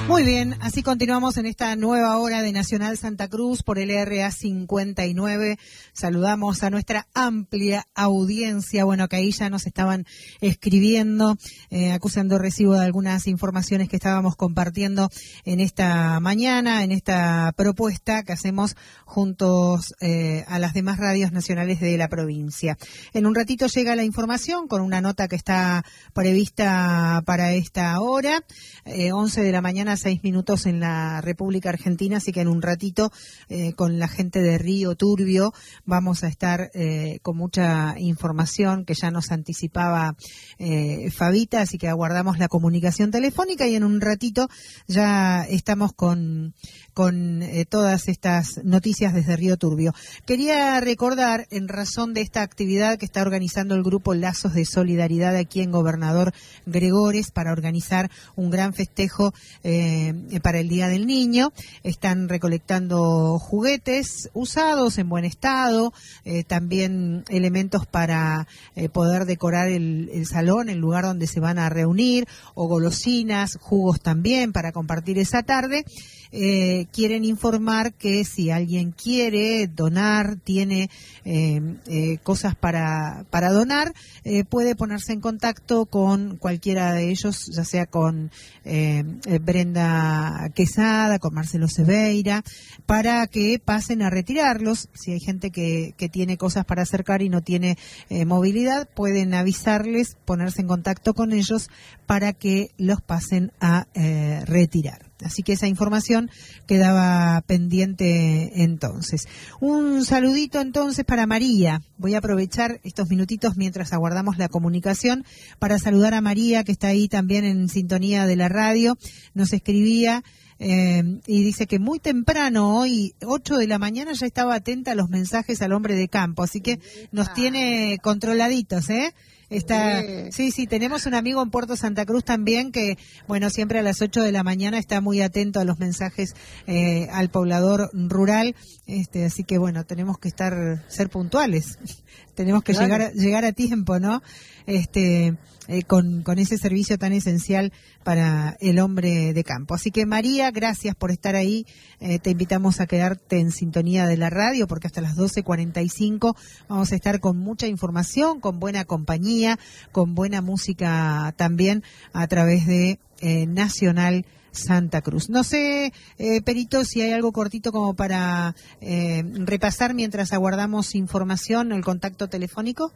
Muy bien, así continuamos en esta nueva hora de Nacional Santa Cruz por el RA 59. Saludamos a nuestra amplia audiencia, bueno, que ahí ya nos estaban escribiendo, acusando recibo de algunas informaciones que estábamos compartiendo en esta mañana, en esta propuesta que hacemos juntos a las demás radios nacionales de la provincia. En un ratito llega la información con una nota que está prevista para esta hora, 11 de la mañana, 6 minutos en la República Argentina, así que en un ratito con la gente de Río Turbio vamos a estar con mucha información que ya nos anticipaba Fabita, así que aguardamos la comunicación telefónica y en un ratito ya estamos con todas estas noticias desde Río Turbio. Quería recordar, en razón de esta actividad que está organizando el grupo Lazos de Solidaridad aquí en Gobernador Gregores para organizar un gran festejo para el Día del Niño, están recolectando juguetes usados en buen estado, también elementos para poder decorar el salón, el lugar donde se van a reunir, o golosinas, jugos también para compartir esa tarde. Quieren informar que si alguien quiere donar, tiene cosas para donar, puede ponerse en contacto con cualquiera de ellos, ya sea con Brenda Quesada, con Marcelo Seveira, para que pasen a retirarlos. Si hay gente que tiene cosas para acercar y no tiene movilidad, pueden avisarles, ponerse en contacto con ellos para que los pasen a retirar. Así que esa información quedaba pendiente entonces. Un saludito entonces para María. Voy a aprovechar estos minutitos mientras aguardamos la comunicación para saludar a María, que está ahí también en sintonía de la radio. Nos escribía y dice que muy temprano, hoy 8 de la mañana, ya estaba atenta a los mensajes al hombre de campo. Así que nos tiene controladitos, ¿eh? Sí, tenemos un amigo en Puerto Santa Cruz también que, bueno, siempre a las 8 de la mañana está muy atento a los mensajes al poblador rural, así que bueno, tenemos que ser puntuales, tenemos que llegar a tiempo, ¿no? Con ese servicio tan esencial para el hombre de campo. Así que María, gracias por estar ahí. Te invitamos a quedarte en sintonía de la radio porque hasta las 12:45 vamos a estar con mucha información, con buena compañía, con buena música también a través de Nacional Santa Cruz. No sé, Perito, si hay algo cortito como para repasar mientras aguardamos información, el contacto telefónico.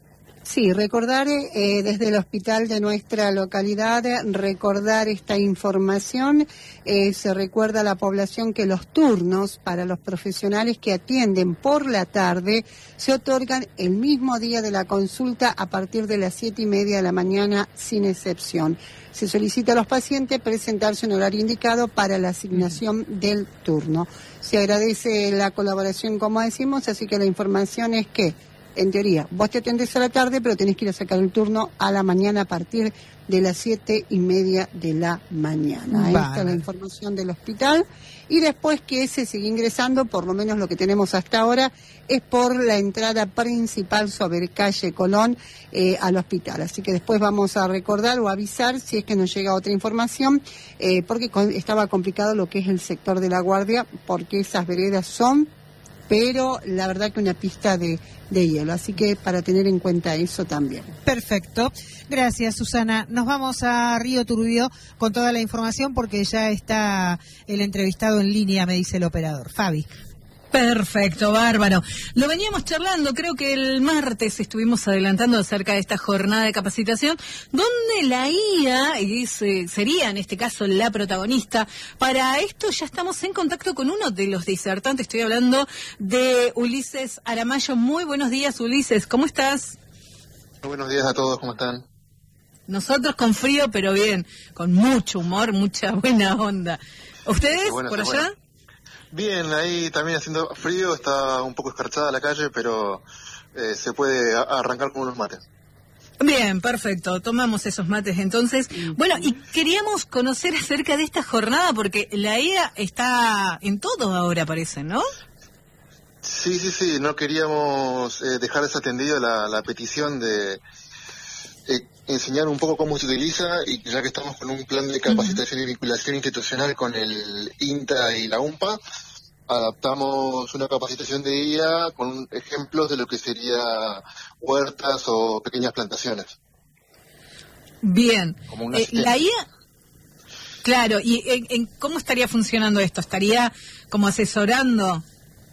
Sí, recordar desde el hospital de nuestra localidad, recordar esta información. Se recuerda a la población que los turnos para los profesionales que atienden por la tarde se otorgan el mismo día de la consulta a partir de las 7:30 de la mañana, sin excepción. Se solicita a los pacientes presentarse en horario indicado para la asignación del turno. Se agradece la colaboración, como decimos, así que la información es que, en teoría, vos te atendés a la tarde, pero tenés que ir a sacar el turno a la mañana a partir de las 7:30 de la mañana. Ahí está la información del hospital. Y después que se sigue ingresando, por lo menos lo que tenemos hasta ahora, es por la entrada principal sobre calle Colón al hospital. Así que después vamos a recordar o avisar si es que nos llega otra información, porque estaba complicado lo que es el sector de la Guardia, porque esas veredas son, pero la verdad que una pista de hielo, así que para tener en cuenta eso también. Perfecto, gracias Susana. Nos vamos a Río Turbio con toda la información porque ya está el entrevistado en línea, me dice el operador. Fabi. Perfecto, bárbaro. Lo veníamos charlando, creo que el martes estuvimos adelantando acerca de esta jornada de capacitación, donde la IA sería en este caso la protagonista. Para esto ya estamos en contacto con uno de los disertantes, estoy hablando de Ulises Aramayo. Muy buenos días, Ulises, ¿cómo estás? Muy buenos días a todos, ¿cómo están? Nosotros con frío, pero bien, con mucho humor, mucha buena onda. ¿Ustedes por allá? Bueno. Bien, ahí también haciendo frío, está un poco escarchada la calle, pero se puede arrancar con unos mates. Bien, perfecto, tomamos esos mates entonces. Bueno, y queríamos conocer acerca de esta jornada, porque la IA está en todo ahora, parece, ¿no? Sí, no queríamos dejar desatendida la petición de enseñar un poco cómo se utiliza, y ya que estamos con un plan de capacitación y vinculación institucional con el INTA y la UMPA, adaptamos una capacitación de IA con ejemplos de lo que sería huertas o pequeñas plantaciones. Bien. Como una la IA, claro, ¿y en cómo estaría funcionando esto? ¿Estaría como asesorando?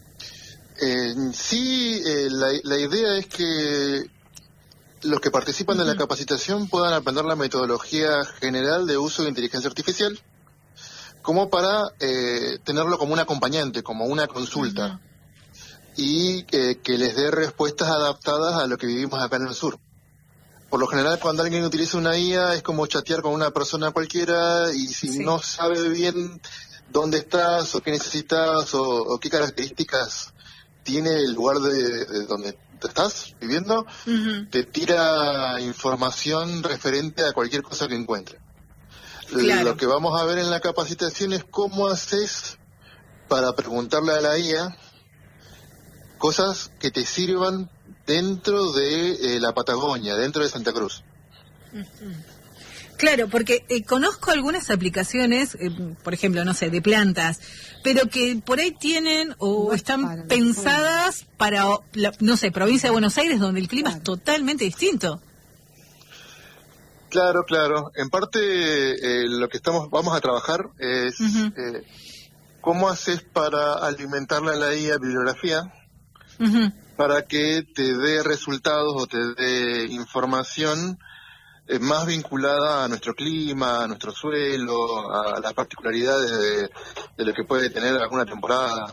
Sí, la idea es que los que participan de la capacitación puedan aprender la metodología general de uso de inteligencia artificial, como para tenerlo como un acompañante, como una consulta, y que les dé respuestas adaptadas a lo que vivimos acá en el sur. Por lo general, cuando alguien utiliza una IA, es como chatear con una persona cualquiera, y si no sabe bien dónde estás, o qué necesitas, o qué características tiene el lugar de donde estás viviendo, te tira información referente a cualquier cosa que encuentre. Claro. Lo que vamos a ver en la capacitación es cómo haces para preguntarle a la IA cosas que te sirvan dentro de la Patagonia, dentro de Santa Cruz. Claro, porque conozco algunas aplicaciones, por ejemplo, no sé, de plantas, pero que por ahí tienen o están pensadas para, no sé, provincia de Buenos Aires, donde el clima es totalmente distinto. Claro. En parte lo que vamos a trabajar es cómo haces para alimentarle a la IA bibliografía para que te dé resultados o te dé información más vinculada a nuestro clima, a nuestro suelo, a las particularidades de lo que puede tener alguna temporada.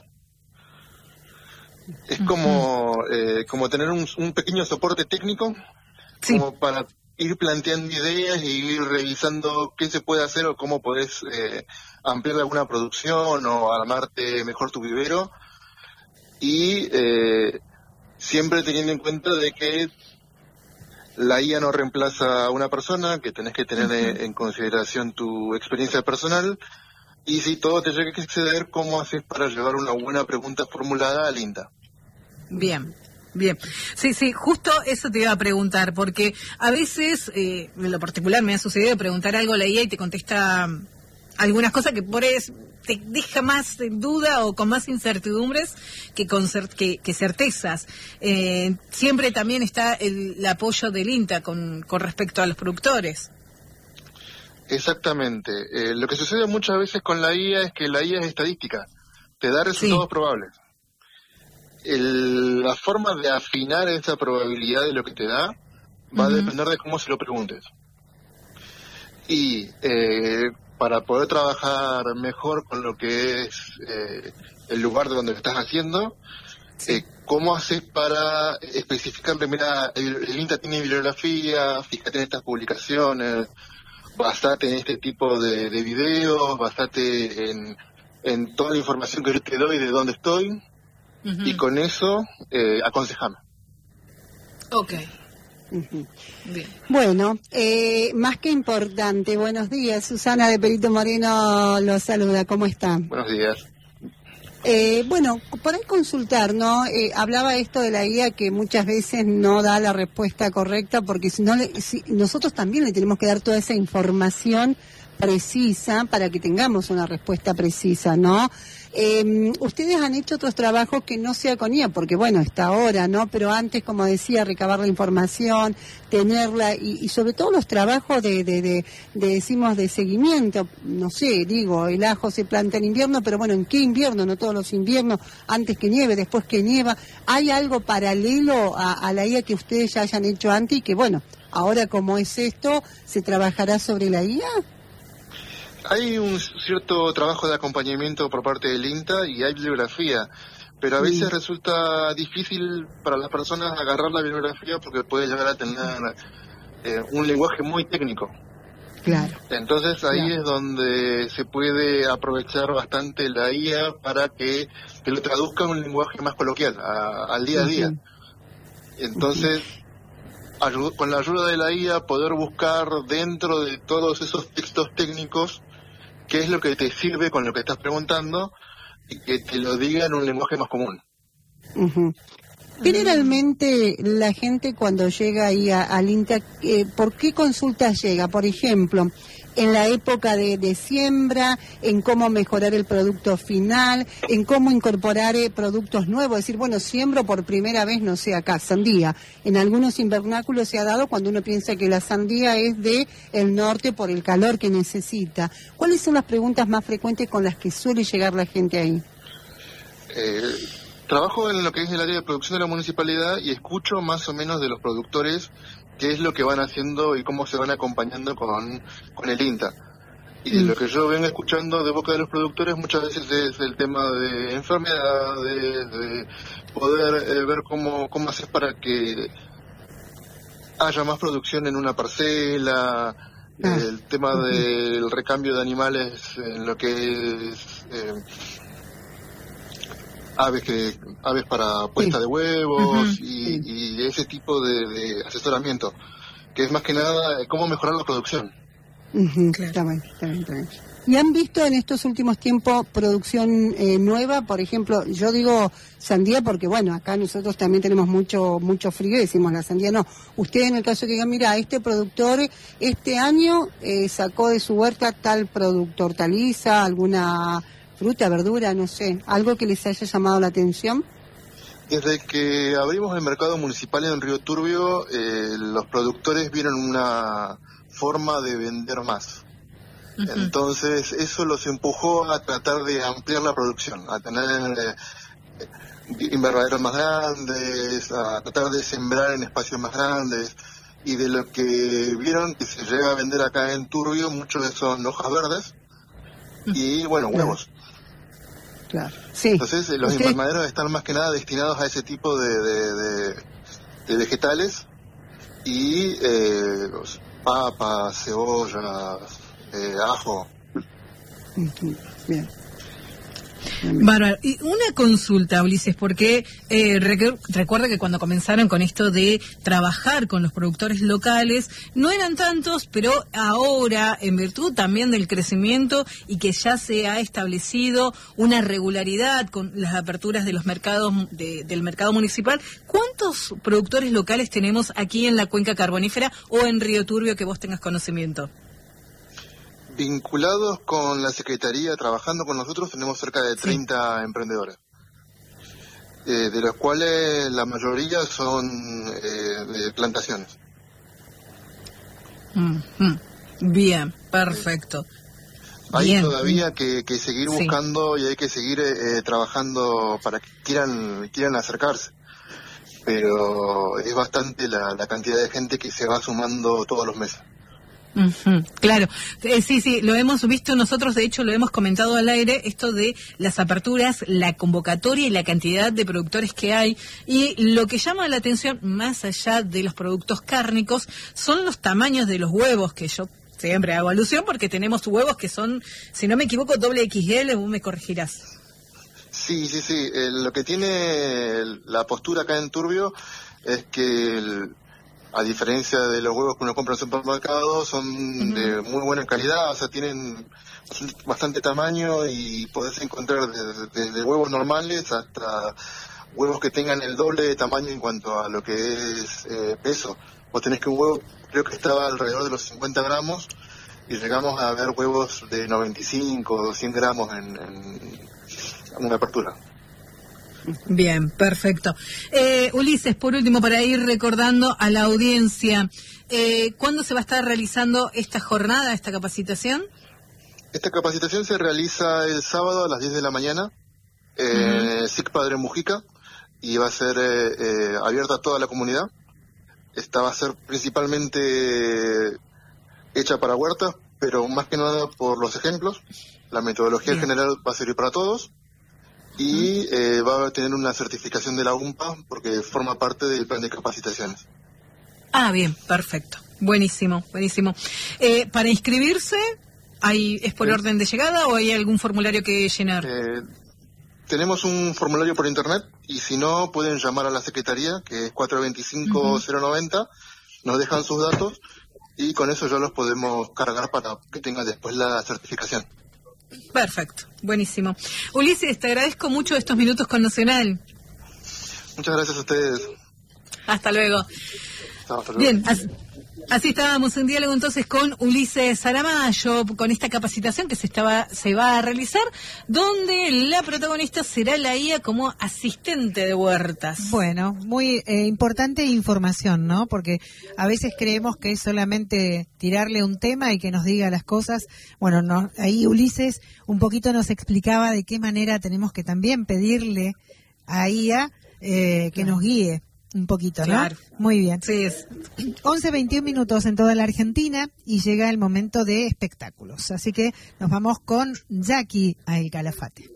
Es como tener un pequeño soporte técnico, como para ir planteando ideas y ir revisando qué se puede hacer o cómo podés ampliar alguna producción o armarte mejor tu vivero, y siempre teniendo en cuenta de que la IA no reemplaza a una persona, que tenés que tener en consideración tu experiencia personal, y si todo te llega a exceder, ¿cómo haces para llevar una buena pregunta formulada al INTA? Bien. Sí, justo eso te iba a preguntar, porque a veces, en lo particular me ha sucedido preguntar algo a la IA y te contesta algunas cosas que por eso te deja más en duda o con más incertidumbres que certezas. Siempre también está el apoyo del INTA con respecto a los productores. Exactamente. Lo que sucede muchas veces con la IA es que la IA es estadística, te da resultados probables. La forma de afinar esa probabilidad de lo que te da va a depender de cómo se lo preguntes. Y para poder trabajar mejor con lo que es el lugar de donde lo estás haciendo, ¿cómo haces para especificarle, mira, el INTA tiene bibliografía, fíjate en estas publicaciones, basate en este tipo de videos, basate en toda la información que yo te doy de dónde estoy, y con eso aconsejame. Okay. Bien. Bueno, más que importante, buenos días. Susana de Perito Moreno los saluda, ¿cómo están? Buenos días. Bueno, por ahí consultar, ¿no? Hablaba esto de la IA que muchas veces no da la respuesta correcta, porque si nosotros también le tenemos que dar toda esa información precisa para que tengamos una respuesta precisa, ¿no? Ustedes han hecho otros trabajos que no sea con IA, porque bueno, está ahora, ¿no? Pero antes, como decía, recabar la información, tenerla, y sobre todo los trabajos decimos, de seguimiento, no sé, digo, el ajo se planta en invierno, pero bueno, ¿en qué invierno? No todos los inviernos, antes que nieve, después que nieva. ¿Hay algo paralelo a la IA que ustedes ya hayan hecho antes y que bueno, ahora como es esto, se trabajará sobre la IA? Hay un cierto trabajo de acompañamiento por parte del INTA y hay bibliografía, pero a veces resulta difícil para las personas agarrar la bibliografía porque puede llegar a tener un lenguaje muy técnico. Claro. Entonces ahí es donde se puede aprovechar bastante la IA para que lo traduzca en un lenguaje más coloquial, al día a día. Entonces, con la ayuda de la IA, poder buscar dentro de todos esos textos técnicos qué es lo que te sirve con lo que estás preguntando y que te lo diga en un lenguaje más común. Generalmente la gente cuando llega ahí al INTA, ¿por qué consultas llega? Por ejemplo, en la época de siembra, en cómo mejorar el producto final, en cómo incorporar productos nuevos. Es decir, bueno, siembro por primera vez, no sé, acá, sandía. En algunos invernáculos se ha dado cuando uno piensa que la sandía es de el norte por el calor que necesita. ¿Cuáles son las preguntas más frecuentes con las que suele llegar la gente ahí? Trabajo en lo que es el área de producción de la municipalidad y escucho más o menos de los productores qué es lo que van haciendo y cómo se van acompañando con el INTA. Y lo que yo vengo escuchando de boca de los productores muchas veces es el tema de enfermedades, de poder ver cómo hacer para que haya más producción en una parcela, el tema del recambio de animales en lo que es aves para puesta de huevos y ese tipo de asesoramiento, que es más que nada cómo mejorar la producción. Claro. Está bien. ¿Y han visto en estos últimos tiempos producción nueva? Por ejemplo, yo digo sandía porque, bueno, acá nosotros también tenemos mucho frío y decimos la sandía no. Ustedes en el caso que digan, mira, este productor este año sacó de su huerta tal producto, hortaliza, alguna fruta, verdura, no sé, algo que les haya llamado la atención. Desde que abrimos el mercado municipal en Río Turbio, los productores vieron una forma de vender más. Entonces eso los empujó a tratar de ampliar la producción, a tener invernaderos más grandes, a tratar de sembrar en espacios más grandes. Y de lo que vieron que se llega a vender acá en Turbio, muchos son hojas verdes y, bueno, huevos. Claro. Sí. Entonces los invernaderos están más que nada destinados a ese tipo de vegetales y papas, cebollas, ajo. Bien. Bárbaro. Y una consulta, Ulises, porque recuerda que cuando comenzaron con esto de trabajar con los productores locales, no eran tantos, pero ahora, en virtud también del crecimiento y que ya se ha establecido una regularidad con las aperturas de los mercados del mercado municipal, ¿cuántos productores locales tenemos aquí en la cuenca carbonífera o en Río Turbio que vos tengas conocimiento? Vinculados con la Secretaría, trabajando con nosotros, tenemos cerca de 30 emprendedores, de los cuales la mayoría son de plantaciones. Bien, perfecto. Hay todavía que seguir buscando y hay que seguir trabajando para que quieran acercarse, pero es bastante la cantidad de gente que se va sumando todos los meses. Claro, sí, lo hemos visto nosotros, de hecho lo hemos comentado al aire, esto de las aperturas, la convocatoria y la cantidad de productores que hay, y lo que llama la atención, más allá de los productos cárnicos, son los tamaños de los huevos, que yo siempre hago alusión porque tenemos huevos que son, si no me equivoco, XXL, vos me corregirás. Sí, lo que tiene la postura acá en Turbio es que a diferencia de los huevos que uno compra en el supermercado, son de muy buena calidad, o sea, tienen bastante tamaño y podés encontrar desde huevos normales hasta huevos que tengan el doble de tamaño en cuanto a lo que es peso. Vos tenés que un huevo, creo que estaba alrededor de los 50 gramos y llegamos a ver huevos de 95 o 100 gramos en una apertura. Bien, perfecto. Ulises, por último, para ir recordando a la audiencia, ¿cuándo se va a estar realizando esta jornada, esta capacitación? Esta capacitación se realiza el sábado a las 10 de la mañana en SIC Padre Mujica y va a ser abierta a toda la comunidad. Esta va a ser principalmente hecha para huertas, pero más que nada por los ejemplos. La metodología general va a servir para todos. Y va a tener una certificación de la UMPA porque forma parte del plan de capacitaciones. Ah, bien, perfecto. Buenísimo. Para inscribirse, ¿es por orden de llegada o hay algún formulario que llenar? Tenemos un formulario por internet y si no pueden llamar a la Secretaría, que es 425-090, nos dejan sus datos y con eso ya los podemos cargar para que tengan después la certificación. Perfecto, buenísimo. Ulises, te agradezco mucho estos minutos con Nacional. Muchas gracias a ustedes. Hasta luego. Hasta luego. Bien, así estábamos en diálogo entonces con Ulises Saramayo, con esta capacitación que se va a realizar, donde la protagonista será la IA como asistente de huertas. Bueno, muy importante información, ¿no? Porque a veces creemos que es solamente tirarle un tema y que nos diga las cosas. Bueno, no, ahí Ulises un poquito nos explicaba de qué manera tenemos que también pedirle a IA que nos guíe un poquito, ¿no? Claro. Muy bien. Sí, es 11:21 minutos en toda la Argentina y llega el momento de espectáculos. Así que nos vamos con Jackie a El Calafate.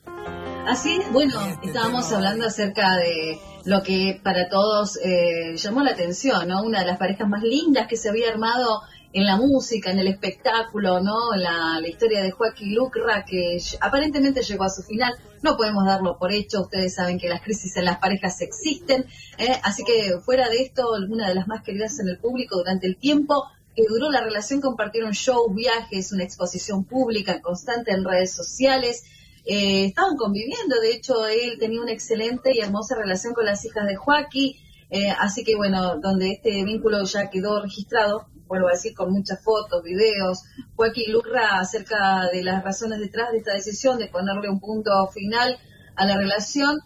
Así, bueno, estábamos hablando acerca de lo que para todos llamó la atención, ¿no? Una de las parejas más lindas que se había armado en la música, en el espectáculo, ¿no? La historia de Joaquín Lucra, que aparentemente llegó a su final. No podemos darlo por hecho, ustedes saben que las crisis en las parejas existen, así que fuera de esto, una de las más queridas en el público durante el tiempo que duró la relación, compartieron shows, viajes, una exposición pública constante en redes sociales. Estaban conviviendo, de hecho él tenía una excelente y hermosa relación con las hijas de Joaquín, así que bueno, donde este vínculo ya quedó registrado, vuelvo a decir, con muchas fotos, videos. Joaquín Lucra acerca de las razones detrás de esta decisión de ponerle un punto final a la relación,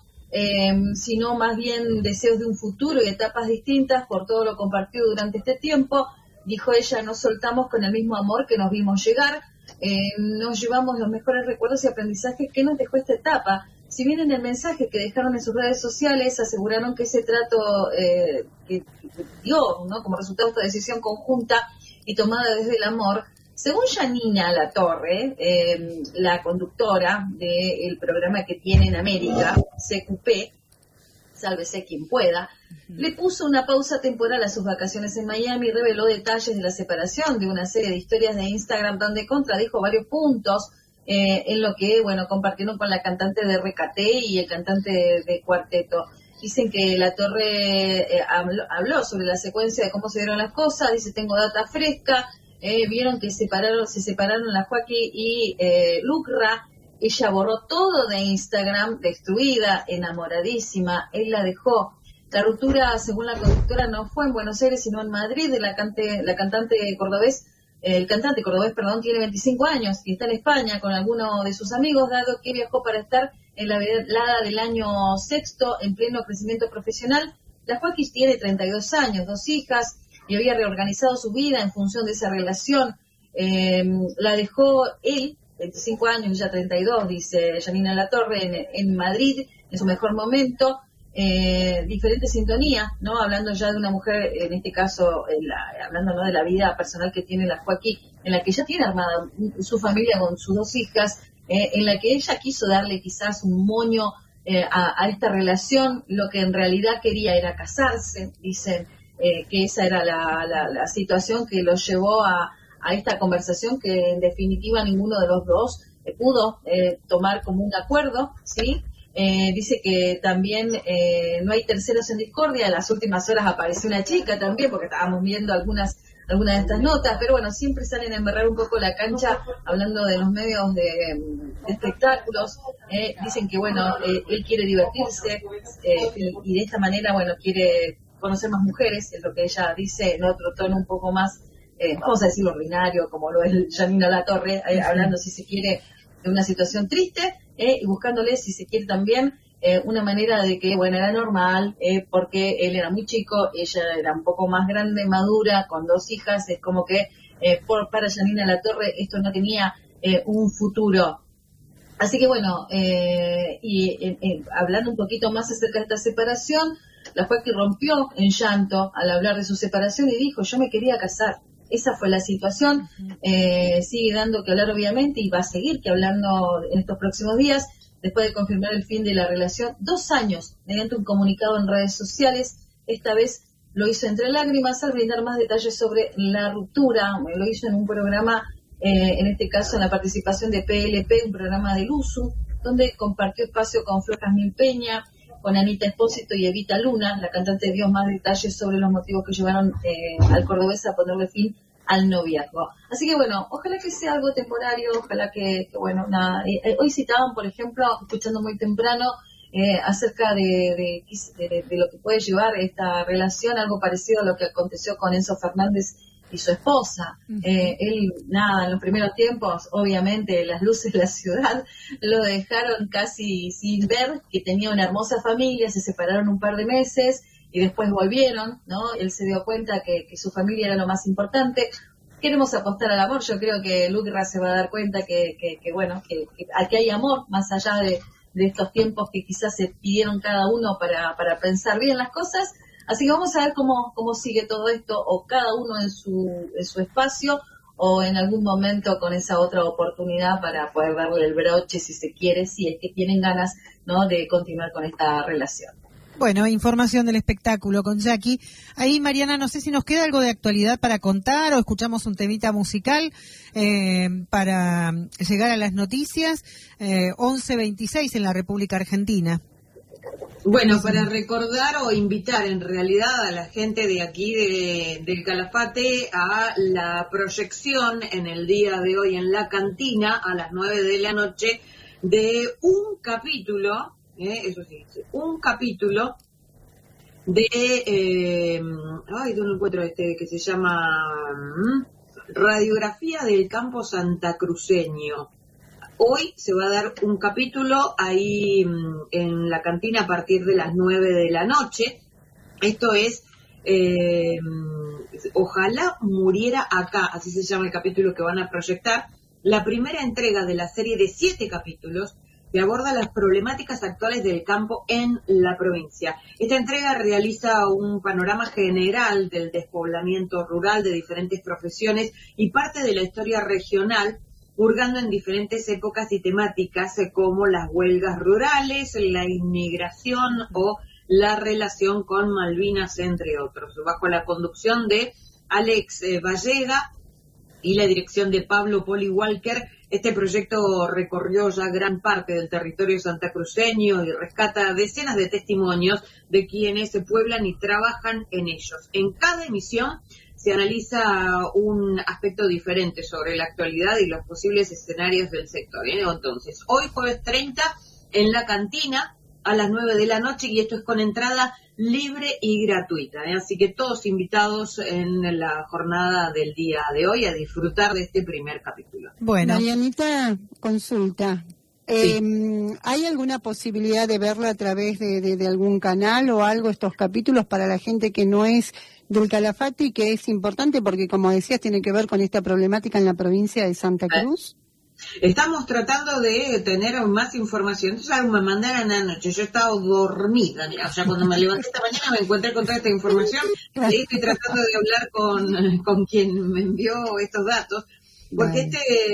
sino más bien deseos de un futuro y etapas distintas por todo lo compartido durante este tiempo. Dijo ella, nos soltamos con el mismo amor que nos vimos llegar, nos llevamos los mejores recuerdos y aprendizajes que nos dejó esta etapa. Si bien en el mensaje que dejaron en sus redes sociales aseguraron que ese trato que dio, ¿no?, como resultado de esta decisión conjunta y tomada desde el amor, según Janina Latorre, la conductora del programa que tiene en América, CQP, Sálvese quien pueda, le puso una pausa temporal a sus vacaciones en Miami y reveló detalles de la separación de una serie de historias de Instagram donde contradijo varios puntos en lo que, bueno, compartieron con la cantante de Recate y el cantante de Cuarteto. Dicen que Latorre habló sobre la secuencia de cómo se dieron las cosas, dice, tengo data fresca, vieron que se separaron la Joaquín y Lucra. Ella borró todo de Instagram, destruida, enamoradísima, él la dejó. La ruptura, según la conductora, no fue en Buenos Aires, sino en Madrid. El cantante cordobés, tiene 25 años y está en España con alguno de sus amigos, dado que viajó para estar en la velada del año sexto en pleno crecimiento profesional. La Joaquín tiene 32 años, 2 hijas, y había reorganizado su vida en función de esa relación. La dejó él, 25 años, ya 32, dice Janina Latorre, en Madrid, en su mejor momento. Diferente sintonía, ¿no? Hablando ya de una mujer, en este caso, hablando, ¿no?, de la vida personal que tiene la Joaquín, en la que ella tiene armada su familia con sus 2 hijas, en la que ella quiso darle quizás un moño a esta relación. Lo que en realidad quería era casarse. Dicen que esa era la situación que los llevó a esta conversación, que en definitiva ninguno de los dos pudo tomar como un acuerdo, ¿sí? Dice que también no hay terceros en discordia. En las últimas horas apareció una chica también, porque estábamos viendo algunas de estas notas, pero bueno, siempre salen a embarrar un poco la cancha hablando de los medios de espectáculos. Dicen que bueno, él quiere divertirse y de esta manera, bueno, quiere conocer más mujeres, es lo que ella dice en otro tono un poco más, vamos a decirlo, ordinario, como lo es Janina Latorre, hablando, si se quiere, de una situación triste, y buscándole, si se quiere, también una manera de que, bueno, era normal, porque él era muy chico, ella era un poco más grande, madura, con 2 hijas, es como que para Janina Latorre esto no tenía un futuro. Así que bueno, hablando un poquito más acerca de esta separación, la Joaquín rompió en llanto al hablar de su separación y dijo, yo me quería casar. Esa fue la situación. Sigue dando que hablar, obviamente, y va a seguir que hablando en estos próximos días, después de confirmar el fin de la relación. 2 años, mediante un comunicado en redes sociales. Esta vez lo hizo entre lágrimas al brindar más detalles sobre la ruptura. Lo hizo en un programa, en este caso en la participación de PLP, un programa de Luzu, donde compartió espacio con Flor Jazmín Peña, con Anita Espósito y Evita Luna. La cantante dio más detalles sobre los motivos que llevaron al cordobés a ponerle fin al noviazgo. Así que bueno, ojalá que sea algo temporario, ojalá que bueno, nada. Hoy citaban, por ejemplo, escuchando muy temprano, acerca de lo que puede llevar esta relación, algo parecido a lo que aconteció con Enzo Fernández y su esposa. Él, en los primeros tiempos, obviamente, las luces de la ciudad lo dejaron casi sin ver, que tenía una hermosa familia, se separaron un par de meses y después volvieron, ¿no? Él se dio cuenta que su familia era lo más importante. Queremos apostar al amor. Yo creo que Lucra se va a dar cuenta que aquí hay amor, más allá de estos tiempos que quizás se pidieron cada uno para pensar bien las cosas. Así que vamos a ver cómo sigue todo esto, o cada uno en su espacio, o en algún momento con esa otra oportunidad para poder darle el broche, si se quiere, si es que tienen ganas, ¿no?, de continuar con esta relación. Bueno, información del espectáculo con Jackie. Ahí, Mariana, no sé si nos queda algo de actualidad para contar o escuchamos un temita musical para llegar a las noticias. 11:26 en la República Argentina. Bueno, para recordar o invitar en realidad a la gente de aquí del Calafate a la proyección en el día de hoy en la cantina a las 9 de la noche de un capítulo, eso sí, un capítulo de, ¿dónde encuentro que se llama Radiografía del Campo Santacruceño? Hoy se va a dar un capítulo ahí en la cantina a partir de las 9 de la noche. Esto es Ojalá muriera acá, así se llama el capítulo que van a proyectar. La primera entrega de la serie de 7 capítulos que aborda las problemáticas actuales del campo en la provincia. Esta entrega realiza un panorama general del despoblamiento rural de diferentes profesiones y parte de la historia regional, hurgando en diferentes épocas y temáticas como las huelgas rurales, la inmigración o la relación con Malvinas, entre otros. Bajo la conducción de Alex Vallega y la dirección de Pablo Poli Walker, este proyecto recorrió ya gran parte del territorio santacruceño y rescata decenas de testimonios de quienes se pueblan y trabajan en ellos. En cada emisión se analiza un aspecto diferente sobre la actualidad y los posibles escenarios del sector. Entonces, hoy jueves 30 en la cantina a las 9 de la noche, y esto es con entrada libre y gratuita. Así que todos invitados en la jornada del día de hoy a disfrutar de este primer capítulo. Bueno, Marianita, consulta. Sí. ¿Hay alguna posibilidad de verlo a través de algún canal o algo, estos capítulos, para la gente que no es del Calafate y que es importante porque, como decías, tiene que ver con esta problemática en la provincia de Santa Cruz? Estamos tratando de tener más información. Entonces, me mandaron anoche, yo estaba dormida, o sea, cuando me levanté esta mañana me encontré con toda esta información y estoy tratando de hablar con quien me envió estos datos, porque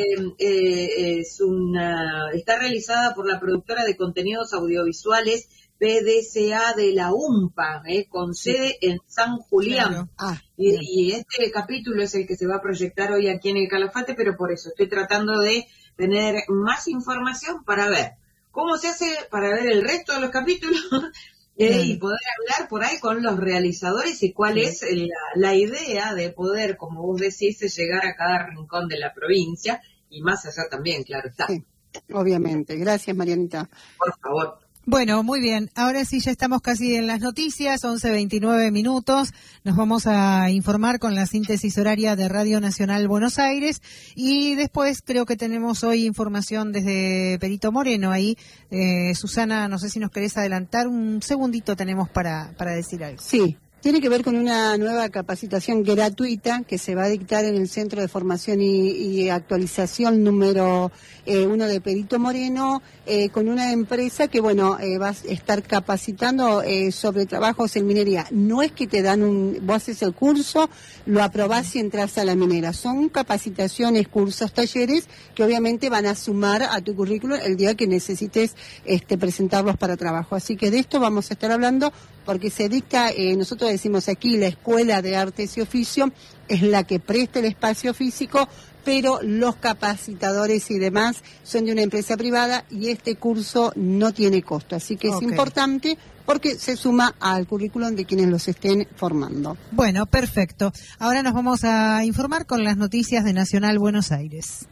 está realizada por la productora de contenidos audiovisuales PDCA de la UMPA, con sede en San Julián. Claro. Y este capítulo es el que se va a proyectar hoy aquí en el Calafate, pero por eso estoy tratando de tener más información para ver cómo se hace para ver el resto de los capítulos y poder hablar por ahí con los realizadores y cuál es la idea de poder, como vos decís, llegar a cada rincón de la provincia y más allá también, claro está. Sí, obviamente. Gracias, Marianita. Por favor. Bueno, muy bien. Ahora sí ya estamos casi en las noticias, 11:29 minutos. Nos vamos a informar con la síntesis horaria de Radio Nacional Buenos Aires y después creo que tenemos hoy información desde Perito Moreno ahí. Susana, no sé si nos querés adelantar un segundito, tenemos para decir algo. Sí. Tiene que ver con una nueva capacitación gratuita que se va a dictar en el Centro de Formación y Actualización número 1 de Perito Moreno, con una empresa que, va a estar capacitando sobre trabajos en minería. No es que te dan vos haces el curso, lo aprobás y entras a la minera. Son capacitaciones, cursos, talleres que obviamente van a sumar a tu currículum el día que necesites presentarlos para trabajo. Así que de esto vamos a estar hablando porque se dicta, nosotros decimos aquí, la Escuela de Artes y Oficio es la que presta el espacio físico, pero los capacitadores y demás son de una empresa privada y este curso no tiene costo. Así que es importante porque se suma al currículum de quienes los estén formando. Bueno, perfecto. Ahora nos vamos a informar con las noticias de Nacional Buenos Aires.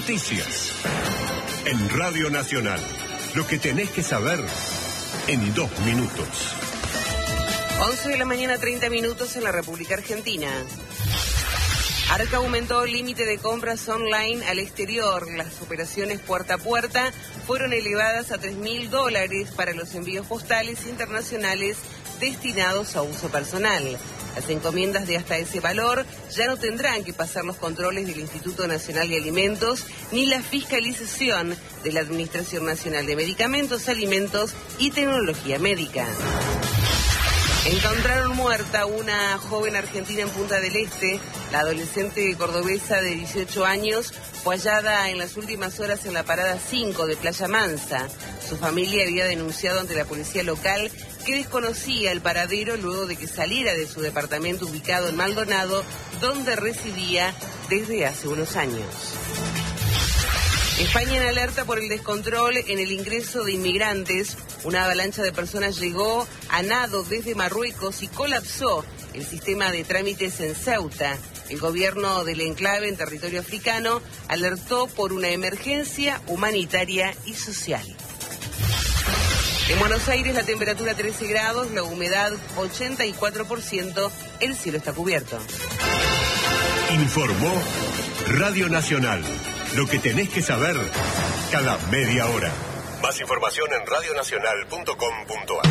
Noticias. En Radio Nacional. Lo que tenés que saber en 2 minutos. 11 de la mañana, 30 minutos en la República Argentina. Arca aumentó el límite de compras online al exterior. Las operaciones puerta a puerta fueron elevadas a $3.000 para los envíos postales internacionales destinados a uso personal. Las encomiendas de hasta ese valor ya no tendrán que pasar los controles del Instituto Nacional de Alimentos ni la fiscalización de la Administración Nacional de Medicamentos, Alimentos y Tecnología Médica. Encontraron muerta una joven argentina en Punta del Este. La adolescente cordobesa de 18 años fue hallada en las últimas horas en la parada 5 de Playa Mansa. Su familia había denunciado ante la policía local que desconocía el paradero luego de que saliera de su departamento ubicado en Maldonado, donde residía desde hace unos años. España en alerta por el descontrol en el ingreso de inmigrantes. Una avalancha de personas llegó a nado desde Marruecos y colapsó el sistema de trámites en Ceuta. El gobierno del enclave en territorio africano alertó por una emergencia humanitaria y social. En Buenos Aires la temperatura 13 grados, la humedad 84%, el cielo está cubierto. Informó Radio Nacional. Lo que tenés que saber cada media hora. Más información en radionacional.com.ar.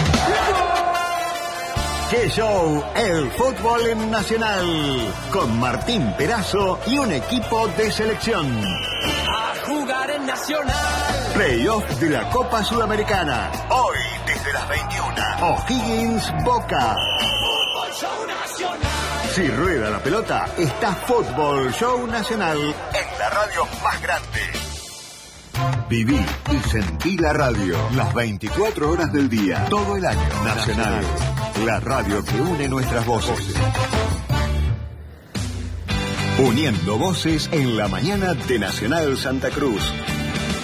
¡Qué show! El fútbol en Nacional. Con Martín Perazo y un equipo de selección. A jugar en Nacional. Playoff de la Copa Sudamericana. Hoy desde las 21. O'Higgins Boca. Fútbol Show Nacional. Si rueda la pelota, está Fútbol Show Nacional en la radio más grande. Viví y sentí la radio las 24 horas del día, todo el año. Nacional, la radio que une nuestras voces. Uniendo voces en la mañana de Nacional Santa Cruz.